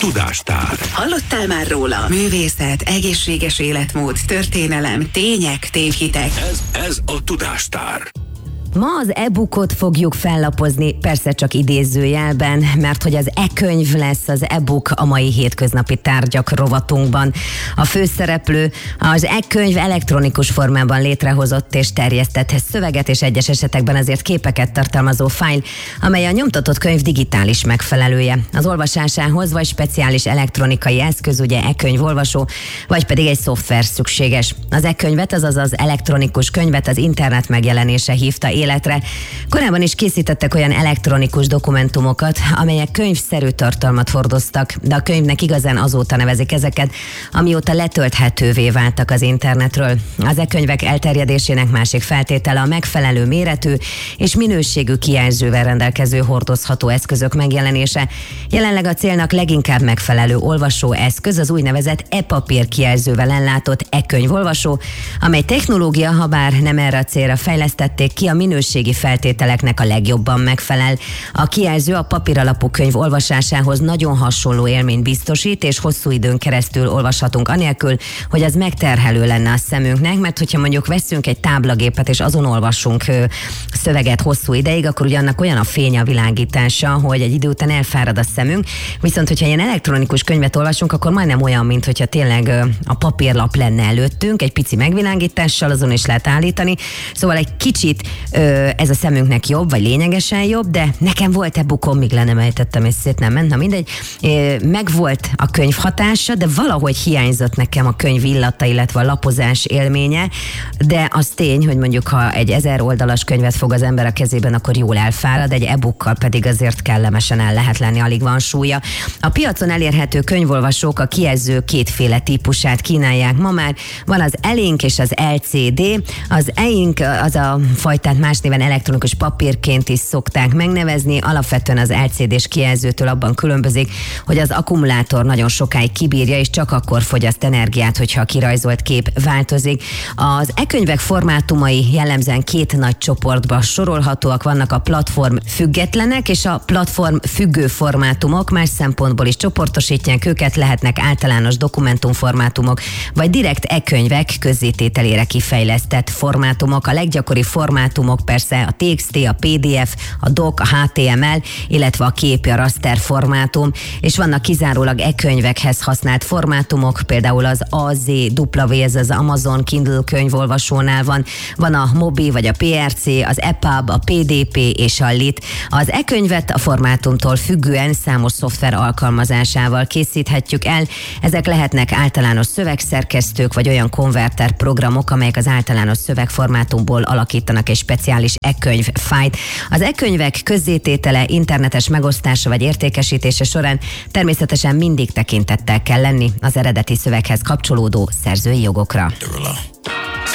Tudástár. Hallottál már róla? Művészet, egészséges életmód, történelem, tények, tévhitek. Ez a Tudástár. Ma az e-bookot fogjuk fellapozni, persze csak idézőjelben, mert hogy az e-könyv lesz az e-book a mai hétköznapi tárgyak rovatunkban. A főszereplő az e-könyv elektronikus formában létrehozott és terjesztett szöveget és egyes esetekben azért képeket tartalmazó fájl, amely a nyomtatott könyv digitális megfelelője. Az olvasásához vagy speciális elektronikai eszköz, ugye e-könyvolvasó, vagy pedig egy szoftver szükséges. Az e-könyvet, azaz az elektronikus könyvet az internet megjelenése hívta életre. Korábban is készítettek olyan elektronikus dokumentumokat, amelyek könyvszerű tartalmat hordoztak, de a könyvnek igazán azóta nevezik ezeket, amióta letölthetővé váltak az internetről. Az e-könyvek elterjedésének másik feltétele a megfelelő méretű és minőségű kijelzővel rendelkező hordozható eszközök megjelenése. Jelenleg a célnak leginkább megfelelő olvasó eszköz az úgynevezett e-papír kijelzővel ellátott e-könyvolvasó, amely technológia, habár nem erre a célra fejlesztették ki, a minőségi feltételeknek a legjobban megfelel. A kijelző a papíralapú könyv olvasásához nagyon hasonló élményt biztosít, és hosszú időn keresztül olvashatunk anélkül, hogy az megterhelő lenne a szemünknek, mert hogyha mondjuk veszünk egy táblagépet, és azon olvassunk szöveget hosszú ideig, akkor ugye annak olyan a fény, a világítása, hogy egy idő után elfárad a szemünk, viszont hogyha ilyen elektronikus könyvet olvasunk, akkor majdnem olyan, mint hogyha tényleg a papírlap lenne előttünk, egy pici megvilágítással, azon is lehet állítani. Szóval egy kicsit ez a szemünknek jobb, vagy lényegesen jobb, de nekem volt e-bookom, míg le nem ejtettem, és szét nem ment, na mindegy. Megvolt a könyv hatása, de valahogy hiányzott nekem a könyv illata, illetve a lapozás élménye, de az tény, hogy mondjuk ha egy 1000 oldalas könyvet fog az ember a kezében, akkor jól elfárad, egy e-bookkal pedig azért kellemesen el lehet lenni, alig van súlya. A piacon elérhető könyvolvasók a kijelző kétféle típusát kínálják ma már. Van az e-ink és az LCD. Az e-ink az a fajtát más néven elektronikus papírként is szokták megnevezni. Alapvetően az LCD-s kijelzőtől abban különbözik, hogy az akkumulátor nagyon sokáig kibírja, és csak akkor fogyaszt energiát, hogyha a kirajzolt kép változik. Az e-könyvek formátumai jellemzően két nagy csoportba sorolhatóak, vannak a platform függetlenek és a platform függő formátumok, más szempontból is csoportosítják őket, lehetnek általános dokumentumformátumok, vagy direkt e-könyvek közzétételére kifejlesztett formátumok. A leggyakoribb formátumok persze a TXT, a PDF, a DOC, a HTML, illetve a képi, a raster formátum, és vannak kizárólag e-könyvekhez használt formátumok, például az AZW, ez az Amazon Kindle könyvolvasónál van a Mobi vagy a PRC, az EPUB, a PDP és a LIT. Az e-könyvet a formátumtól függően számos szoftver alkalmazásával készíthetjük el. Ezek lehetnek általános szövegszerkesztők, vagy olyan konverter programok, amelyek az általános szövegformátumból alakítanak egy speciális e-könyv fájlt. Az e-könyvek közzététele, internetes megosztása vagy értékesítése során természetesen mindig tekintettel kell lenni az eredeti szöveghez kapcsolódó szerzői jogokra.